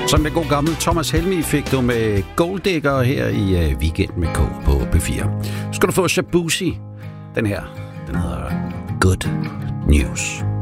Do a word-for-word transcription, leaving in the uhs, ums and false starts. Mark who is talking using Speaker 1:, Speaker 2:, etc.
Speaker 1: Som den gode gamle Thomas Helmig fik du med Gold Digger her i uh, Weekend med K på P fire. Skal du få Shabuzi. Den her, den hedder Good News.